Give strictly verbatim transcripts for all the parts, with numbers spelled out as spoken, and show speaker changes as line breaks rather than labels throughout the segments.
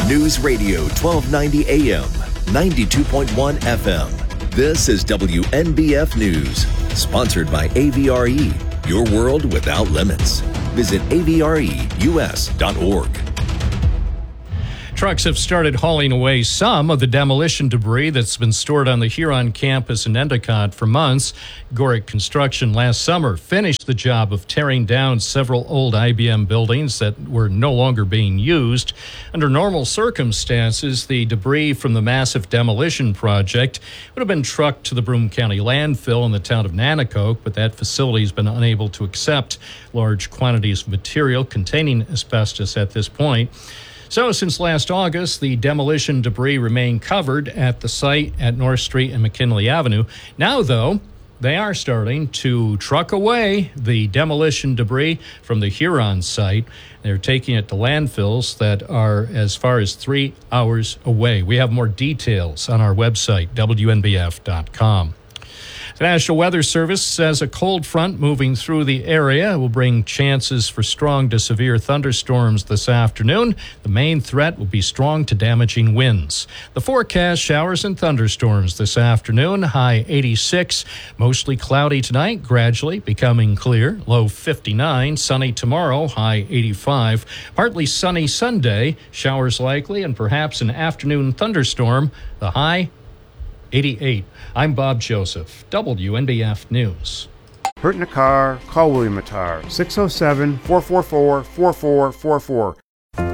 News Radio twelve ninety A M, ninety-two point one F M. This is W N B F News, sponsored by A V R E, your world without limits. Visit A V R E U S dot org.
Trucks have started hauling away some of the demolition debris that's been stored on the Huron campus in Endicott for months. Gorick Construction last summer finished the job of tearing down several old I B M buildings that were no longer being used. Under normal circumstances, the debris from the massive demolition project would have been trucked to the Broome County landfill in the town of Nanticoke, but that facility has been unable to accept large quantities of material containing asbestos at this point. So since last August, the demolition debris remained covered at the site at North Street and McKinley Avenue. Now, though, they are starting to truck away the demolition debris from the Huron site. They're taking it to landfills that are as far as three hours away. We have more details on our website, W N B F dot com. The National Weather Service says a cold front moving through the area will bring chances for strong to severe thunderstorms this afternoon. The main threat will be strong to damaging winds. The forecast: showers and thunderstorms this afternoon, high eighty-six. Mostly cloudy tonight, gradually becoming clear, low fifty-nine. Sunny tomorrow, high eighty-five. Partly sunny Sunday, showers likely and perhaps an afternoon thunderstorm, the high eighty-eight. I'm Bob Joseph, W N B F News.
Hurt in a car? Call William Attar, six oh seven, four four four, four four four four.
Mommy,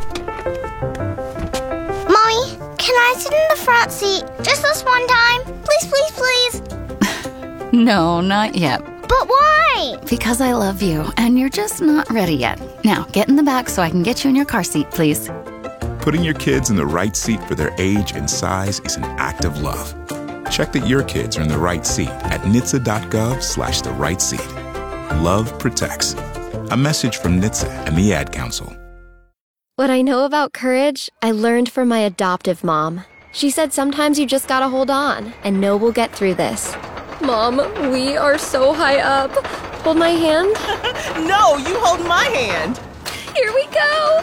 can I sit in the front seat just this one time? Please, please, please.
No, not yet.
But why?
Because I love you, and you're just not ready yet. Now, get in the back so I can get you in your car seat, please.
Putting your kids in the right seat for their age and size is an act of love. Check that your kids are in the right seat at N H T S A dot gov slash the right seat. Love protects. A message from N H T S A and the Ad Council.
What I know about courage, I learned from my adoptive mom. She said sometimes you just gotta hold on and know we'll get through this. Mom, we are so high up. Hold my hand.
No, you hold my hand.
Here we go.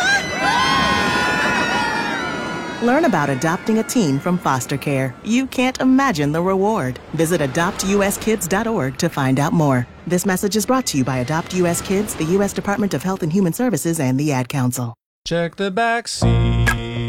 Learn about adopting a teen from foster care. You can't imagine the reward. Visit adopt U S kids dot org to find out more. This message is brought to you by Adopt U S Kids, the U S Department of Health and Human Services, and the Ad Council.
Check the back seat.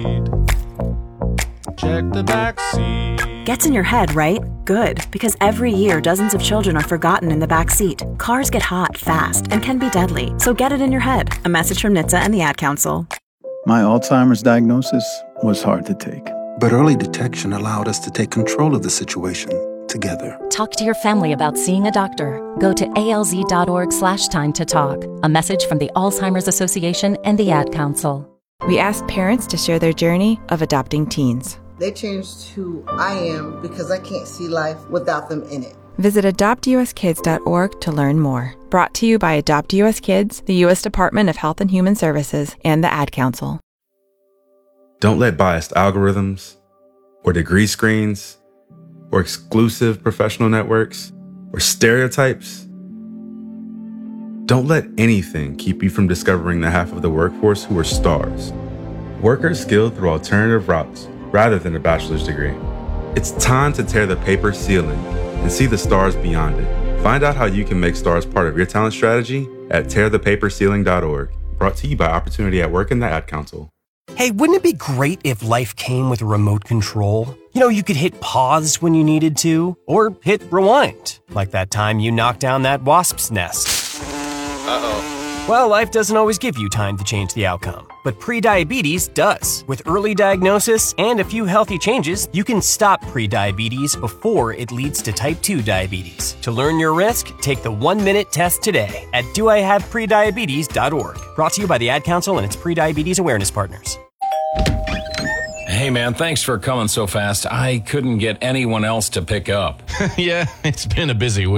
Check the back seat.
Gets in your head, right? Good, because every year dozens of children are forgotten in the back seat. Cars get hot fast and can be deadly, so get it in your head. A message from N H T S A and the Ad Council.
My Alzheimer's diagnosis was hard to take.
But early detection allowed us to take control of the situation together.
Talk to your family about seeing a doctor. Go to A L Z dot org slash time to talk. A message from the Alzheimer's Association and the Ad Council.
We asked parents to share their journey of adopting teens.
They changed who I am because I can't see life without them in it.
Visit adopt U S kids dot org to learn more. Brought to you by Adopt U S Kids, the U S Department of Health and Human Services, and the Ad Council.
Don't let biased algorithms, or degree screens, or exclusive professional networks, or stereotypes. Don't let anything keep you from discovering the half of the workforce who are stars. Workers skilled through alternative routes rather than a bachelor's degree. It's time to tear the paper ceiling and see the stars beyond it. Find out how you can make stars part of your talent strategy at tear the paper ceiling dot org. Brought to you by Opportunity at Work and the Ad Council.
Hey, wouldn't it be great if life came with a remote control? You know, you could hit pause when you needed to, or hit rewind, like that time you knocked down that wasp's nest. Uh-oh. Well, life doesn't always give you time to change the outcome, but prediabetes does. With early diagnosis and a few healthy changes, you can stop prediabetes before it leads to type two diabetes. To learn your risk, take the one-minute test today at do I have prediabetes dot org. Brought to you by the Ad Council and its prediabetes awareness partners.
Hey man, thanks for coming so fast. I couldn't get anyone else to pick up.
Yeah, it's been a busy week.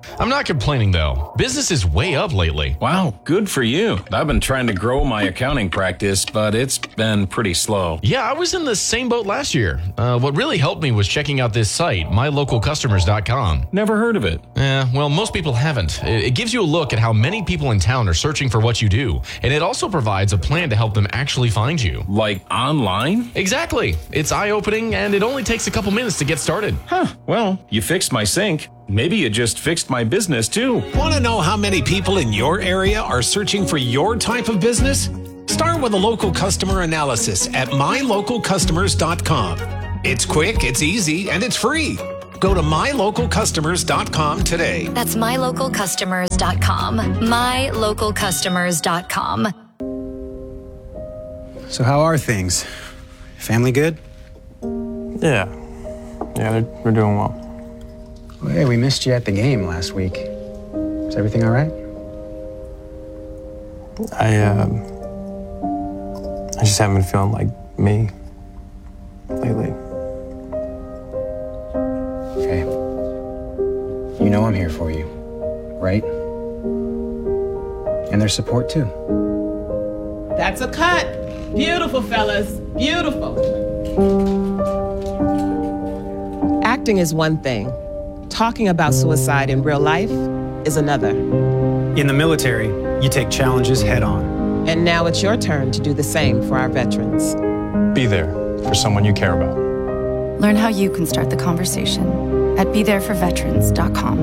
I'm not complaining, though. Business is way up lately.
Wow, good for you. I've been trying to grow my accounting practice, but it's been pretty slow.
Yeah, I was in the same boat last year. Uh, what really helped me was checking out this site, my local customers dot com.
Never heard of it.
Yeah, well, most people haven't. It, it gives you a look at how many people in town are searching for what you do, and it also provides a plan to help them actually find you.
Like online?
Exactly. It's eye-opening, and it only takes a couple minutes to get started.
Huh, well, you fixed my sink. Maybe you just fixed my business, too.
Want to know how many people in your area are searching for your type of business? Start with a local customer analysis at my local customers dot com. It's quick, it's easy, and it's free. Go to my local customers dot com today.
That's my local customers dot com. my local customers dot com.
So how are things? Family good?
Yeah. Yeah, they're, they're doing well.
Well, hey, we missed you at the game last week. Is everything all right?
I, um... I just haven't been feeling like me lately.
Okay. You know I'm here for you, right? And there's support, too.
That's a cut. Beautiful, fellas. Beautiful. Acting is one thing. Talking about suicide in real life is another.
In the military, you take challenges head on.
And now it's your turn to do the same for our veterans.
Be there for someone you care about.
Learn how you can start the conversation at be there for veterans dot com.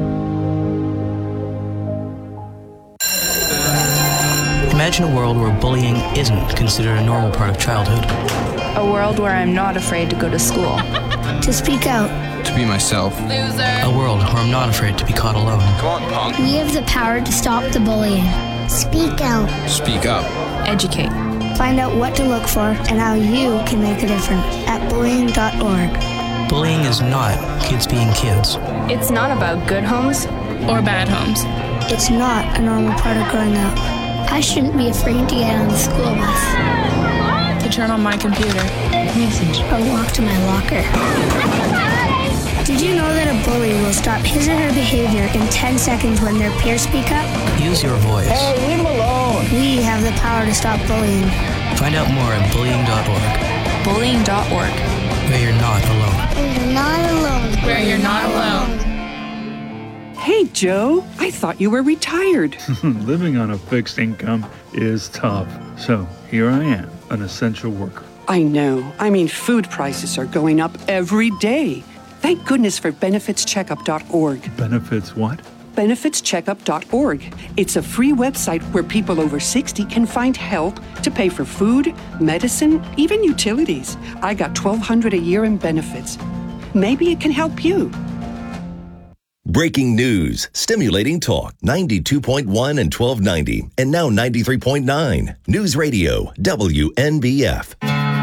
Imagine a world where bullying isn't considered a normal part of childhood.
A world where I'm not afraid to go to school.
To speak out.
To be myself. Loser. A world where I'm not afraid to be caught alone.
Come on, punk. We have the power to stop the bullying. Speak out.
Speak up.
Educate.
Find out what to look for and how you can make a difference at bullying dot org.
Bullying is not kids being kids.
It's not about good homes or bad homes.
It's not a normal part of growing up. I shouldn't be afraid to get on the school bus.
To turn on my computer.
Message. Or walk to my locker. Did you know that a bully will stop his or her behavior in ten seconds when their peers speak up?
Use your voice.
Hey, leave him alone. We have the power to stop bullying.
Find out more at bullying dot org.
bullying dot org.
Where you're not alone.
Where you're not alone.
Where you're not alone.
Hey, Joe, I thought you were retired.
Living on a fixed income is tough. So here I am, an essential worker.
I know. I mean, food prices are going up every day. Thank goodness for benefits checkup dot org.
Benefits what?
benefits checkup dot org. It's a free website where people over sixty can find help to pay for food, medicine, even utilities. I got twelve hundred dollars a year in benefits. Maybe it can help you.
Breaking news, stimulating talk, ninety-two point one and twelve ninety, and now ninety-three point nine. News Radio, W N B F.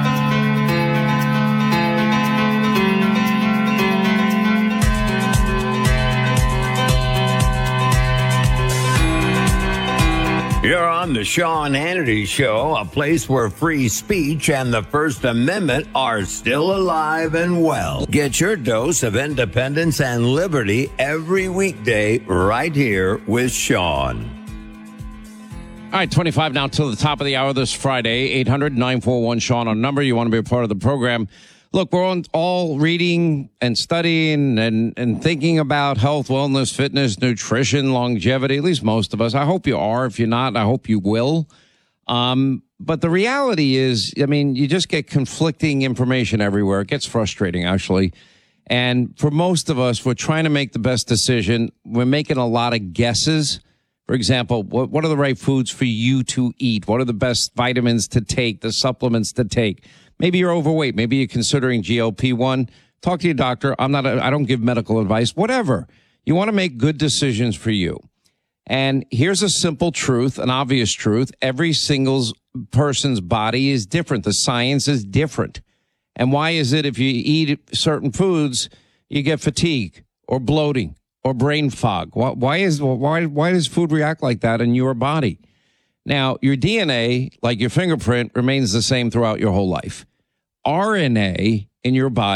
You're on the Sean Hannity Show, a place where free speech and the First Amendment are still alive and well. Get your dose of independence and liberty every weekday right here with Sean.
All right, twenty-five now till the top of the hour this Friday. eight hundred nine four one Sean on number. You want to be a part of the program. Look, we're on, all reading and studying and, and thinking about health, wellness, fitness, nutrition, longevity, at least most of us. I hope you are. If you're not, I hope you will. Um, but the reality is, I mean, you just get conflicting information everywhere. It gets frustrating, actually. And for most of us, we're trying to make the best decision. We're making a lot of guesses. For example, what, what are the right foods for you to eat? What are the best vitamins to take, the supplements to take? Maybe you're overweight. Maybe you're considering G L P one. Talk to your doctor. I'm not, a, I don't give medical advice, whatever. You want to make good decisions for you. And here's a simple truth, an obvious truth. Every single person's body is different. The science is different. And why is it if you eat certain foods, you get fatigue or bloating or brain fog? Why, why is, why, why does food react like that in your body? Now, your D N A, like your fingerprint, remains the same throughout your whole life. R N A in your body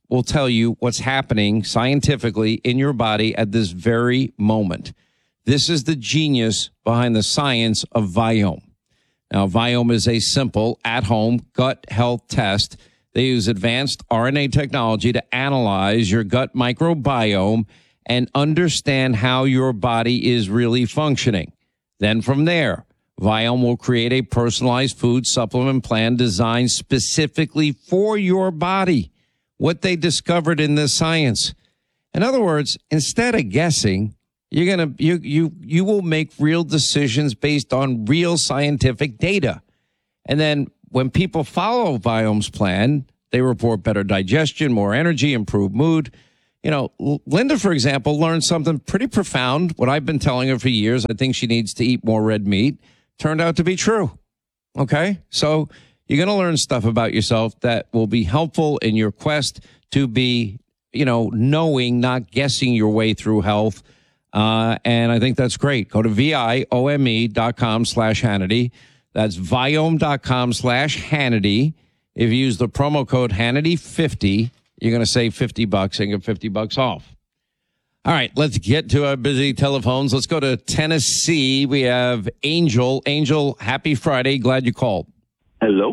will tell you what's happening scientifically in your body at this very moment. This is the genius behind the science of Viome. Now, Viome is a simple, at-home gut health test. They use advanced R N A technology to analyze your gut microbiome and understand how your body is really functioning. Then from there, Viome will create a personalized food supplement plan designed specifically for your body. What they discovered in this science. In other words, instead of guessing, you're gonna you you you will make real decisions based on real scientific data. And then when people follow Viome's plan, they report better digestion, more energy, improved mood. You know, Linda, for example, learned something pretty profound. What I've been telling her for years, I think she needs to eat more red meat, turned out to be true. Okay? So you're going to learn stuff about yourself that will be helpful in your quest to be, you know, knowing, not guessing your way through health. Uh, and I think that's great. Go to V-I-O-M-E dot com slash Hannity. That's Viome dot com slash Hannity. If you use the promo code Hannity fifty, you're going to save fifty bucks and get fifty bucks off. All right, let's get to our busy telephones. Let's go to Tennessee. We have Angel. Angel, happy Friday. Glad you called.
Hello.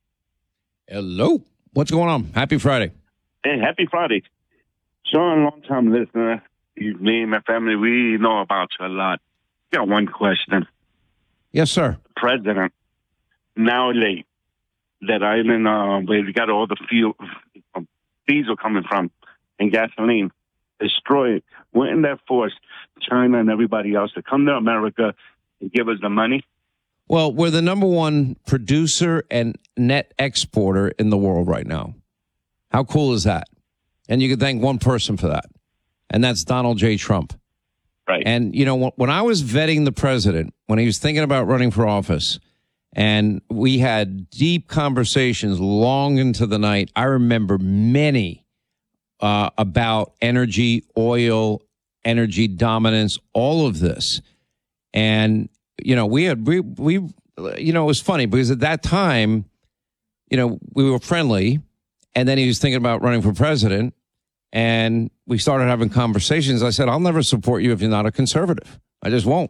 Hello. What's going on? Happy Friday.
Hey, happy Friday. Sean, long-time listener. You, me and my family, we know about you a lot. Got one question.
Yes, sir.
President, now late, that island uh, where we got all the fuel, diesel coming from and gasoline, destroy it. Wouldn't that force China and everybody else to come to America and give us the money?
Well, we're the number one producer and net exporter in the world right now. How cool is that? And you can thank one person for that, and that's Donald J. Trump.
Right.
And, you know, when I was vetting the president, when he was thinking about running for office, and we had deep conversations long into the night, I remember many uh, about energy, oil, energy dominance, all of this. And, you know, we had, we, we, you know, it was funny because at that time, you know, we were friendly, and then he was thinking about running for president, and we started having conversations. I said, I'll never support you if you're not a conservative. I just won't.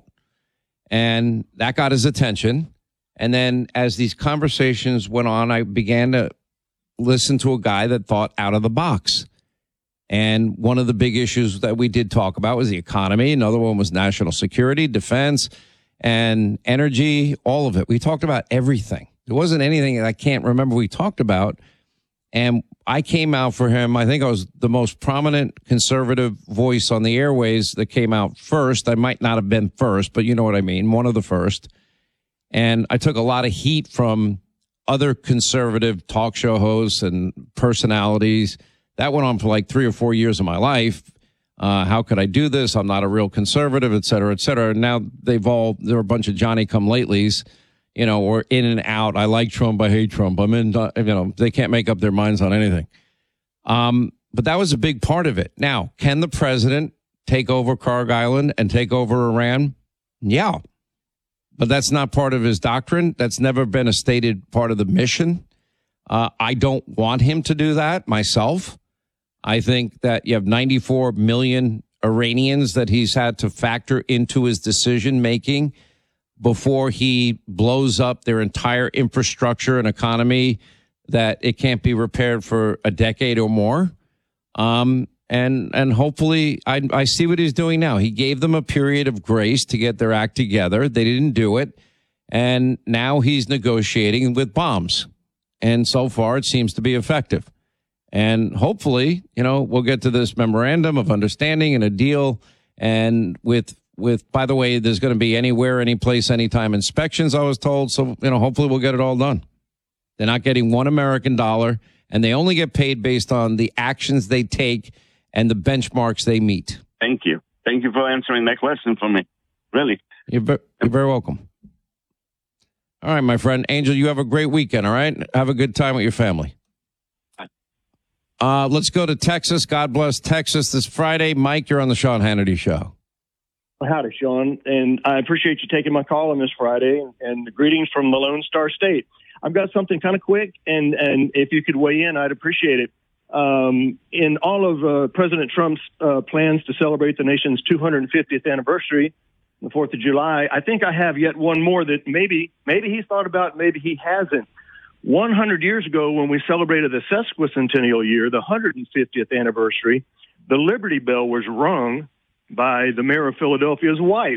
And that got his attention. And then as these conversations went on, I began to listen to a guy that thought out of the box. And one of the big issues that we did talk about was the economy. Another one was national security, defense, and energy, all of it. We talked about everything. There wasn't anything that I can't remember we talked about. And I came out for him. I think I was the most prominent conservative voice on the airways that came out first. I might not have been first, but you know what I mean. One of the first. And I took a lot of heat from other conservative talk show hosts and personalities. That went on for like three or four years of my life. Uh, how could I do this? I'm not a real conservative, et cetera, et cetera. And now they've all, they're a bunch of Johnny-come-latelys. You know, or in and out. I like Trump. I hate Trump. I'm in, you know, they can't make up their minds on anything. Um, but that was a big part of it. Now, can the president take over Kharg Island and take over Iran? Yeah. But that's not part of his doctrine. That's never been a stated part of the mission. Uh, I don't want him to do that myself. I think that you have ninety-four million Iranians that he's had to factor into his decision making before he blows up their entire infrastructure and economy, that it can't be repaired for a decade or more. Um, and and hopefully, I, I see what he's doing now. He gave them a period of grace to get their act together. They didn't do it. And now he's negotiating with bombs. And so far, it seems to be effective. And hopefully, you know, we'll get to this memorandum of understanding and a deal. And with With, by the way, there's going to be anywhere, any place, anytime inspections, I was told. So, you know, hopefully we'll get it all done. They're not getting one American dollar, and they only get paid based on the actions they take and the benchmarks they meet.
Thank you. Thank you for answering that question for me. Really.
You're, ve- you're very welcome. All right, my friend. Angel, you have a great weekend, all right? Have a good time with your family. Uh, let's go to Texas. God bless Texas this Friday. Mike, you're on the Sean Hannity Show.
Howdy, Sean, and I appreciate you taking my call on this Friday, and, and greetings from the Lone Star State. I've got something kind of quick, and, and if you could weigh in, I'd appreciate it. Um, in all of uh, President Trump's uh, plans to celebrate the nation's two hundred fiftieth anniversary, the fourth of July, I think I have yet one more that maybe maybe he's thought about, maybe he hasn't. one hundred years ago, when we celebrated the sesquicentennial year, the one hundred fiftieth anniversary, the Liberty Bell was rung by the mayor of Philadelphia's wife.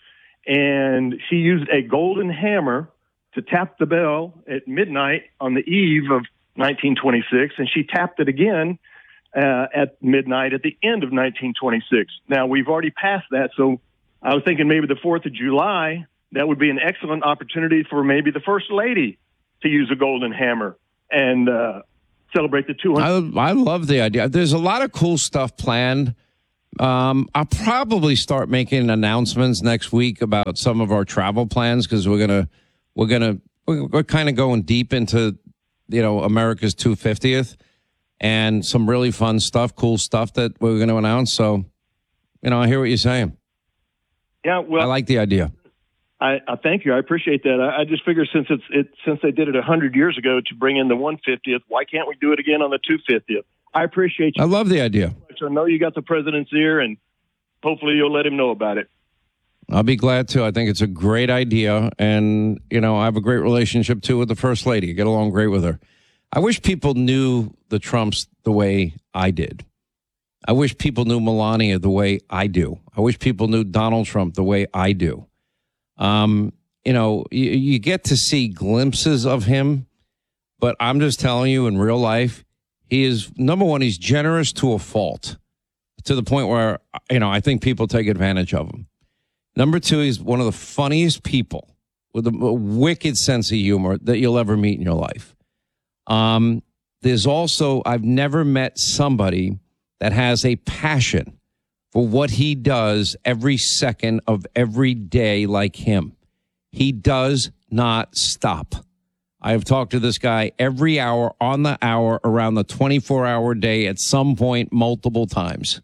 And she used a golden hammer to tap the bell at midnight on the eve of nineteen twenty-six, and she tapped it again uh, at midnight at the end of nineteen twenty-six. Now, we've already passed that, so I was thinking maybe the fourth of July, that would be an excellent opportunity for maybe the First Lady to use a golden hammer and uh, celebrate the two hundred.
I, I love the idea. There's a lot of cool stuff planned. Um, I'll probably start making announcements next week about some of our travel plans because we're gonna we're gonna we're, we're kind of going deep into you know America's two hundred fiftieth and some really fun stuff, cool stuff that we're going to announce. So, you know, I hear what you're saying.
Yeah, well,
I like the idea.
I, I thank you. I appreciate that. I, I just figure since it's it since they did it a hundred years ago to bring in the one fiftieth, why can't we do it again on the two fiftieth? I appreciate you.
I love the idea.
I know you got the president's ear, and hopefully you'll let him know about it.
I'll be glad to. I think it's a great idea, and you know I have a great relationship too with the First Lady. I get along great with her. I wish people knew the Trumps the way I did. I wish people knew Melania the way I do. I wish people knew Donald Trump the way I do. Um, you know, you, you get to see glimpses of him, but I'm just telling you in real life, he is, number one, he's generous to a fault, to the point where, you know, I think people take advantage of him. Number two, he's one of the funniest people with a, a wicked sense of humor that you'll ever meet in your life. Um, there's also, I've never met somebody that has a passion for what he does every second of every day like him. He does not stop. I have talked to this guy every hour, on the hour, around the twenty-four hour day at some point, multiple times.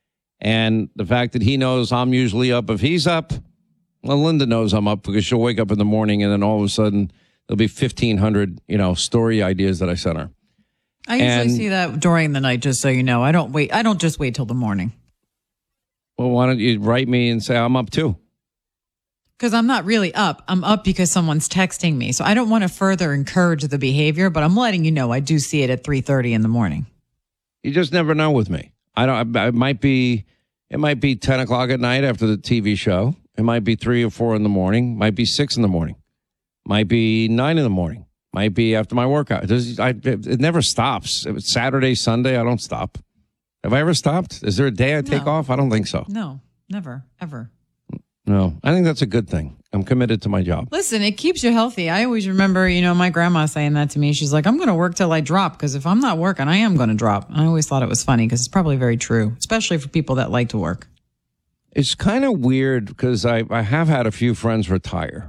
And the fact that he knows I'm usually up, if he's up, well, Linda knows I'm up because she'll wake up in the morning and then all of a sudden there'll be fifteen hundred, you know, story ideas that I sent her.
I usually
and,
see that during the night, just so you know. I don't wait. I don't just wait till the morning.
Well, why don't you write me and say I'm up too?
Because I'm not really up. I'm up because someone's texting me. So I don't want to further encourage the behavior, but I'm letting you know I do see it at three thirty in the morning.
You just never know with me. I don't. It might be. It might be ten o'clock at night after the T V show. It might be three or four in the morning. Might be six in the morning. Might be nine in the morning. Might be after my workout. It, does, I, it never stops. If it's Saturday, Sunday, I don't stop. Have I ever stopped? Is there a day I take
No.
off? I don't think so.
No, never, ever.
No, I think that's a good thing. I'm committed to my job.
Listen, it keeps you healthy. I always remember, you know, my grandma saying that to me. She's like, I'm going to work till I drop because if I'm not working, I am going to drop. I always thought it was funny because it's probably very true, especially for people that like to work.
It's kind of weird because I, I have had a few friends retire.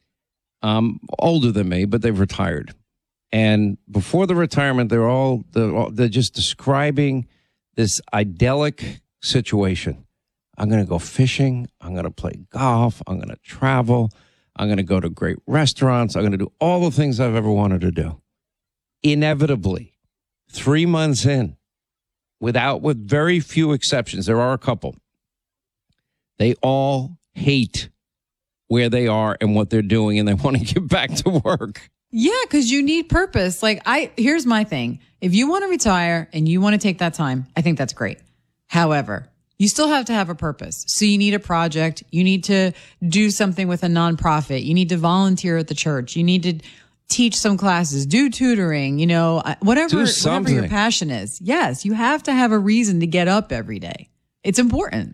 Um, older than me, but they've retired. And before the retirement, they're all they're, they're just describing this idyllic situation. I'm going to go fishing. I'm going to play golf. I'm going to travel. I'm going to go to great restaurants. I'm going to do all the things I've ever wanted to do. Inevitably, three months in, without with very few exceptions, there are a couple. They all hate where they are and what they're doing, and they want to get back to work.
Yeah, because you need purpose. Like, I here's my thing. If you want to retire and you want to take that time, I think that's great. However, you still have to have a purpose. So you need a project. You need to do something with a nonprofit. You need to volunteer at the church. You need to teach some classes, do tutoring, you know, whatever, whatever your passion is. Yes, you have to have a reason to get up every day. It's important.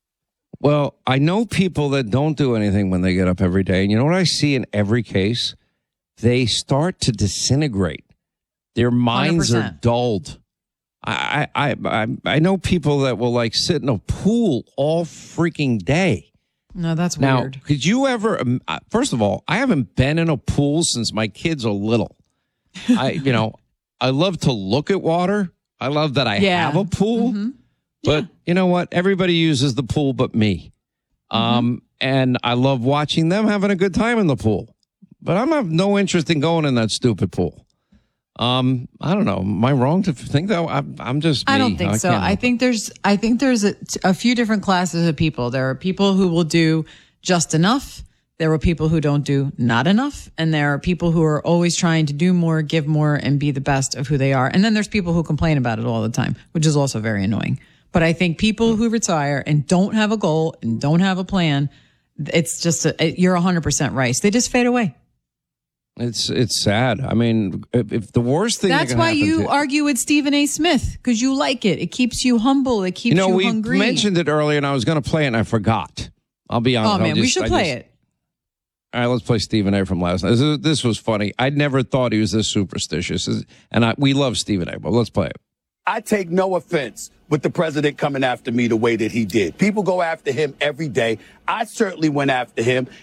Well, I know people that don't do anything when they get up every day. And you know what I see in every case? They start to disintegrate. Their minds
one hundred percent
are dulled. I, I, I, I know people that will like sit in a pool all freaking day.
No, that's
now,
weird.
Could you ever, um, uh, first of all, I haven't been in a pool since my kids are little. I, you know, I love to look at water. I love that I
Yeah.
have a pool.
Mm-hmm.
But you know what? Everybody uses the pool but me. Um, and I love watching them having a good time in the pool. But I'm have no interest in going in that stupid pool. Um, I don't know. Am I wrong to think that? I'm, I'm just. Me.
I don't think
I
so.
can't
I
help
think there's. I think there's a, a few different classes of people. There are people who will do just enough. There are people who don't do not enough, and there are people who are always trying to do more, give more, and be the best of who they are. And then there's people who complain about it all the time, which is also very annoying. But I think people who retire and don't have a goal and don't have a plan, it's just a, you're one hundred percent right. They just fade away.
It's it's sad. I mean, if, if the worst thing
That's
that can
why
happen
you
to,
argue with Stephen A. Smith, because you like it. It keeps you humble. It keeps
you know,
you
we
hungry.
mentioned it earlier, and I was going to play it, and I forgot. I'll be honest.
Oh man,
I'll just,
we should
I
play
just,
it.
All right, let's play Stephen A. from last night. This, this was funny. I never thought he was this superstitious, and I, we love Stephen A. But let's play it.
I take no offense with the president coming after me the way that he did. People go after him every day. I certainly went after him.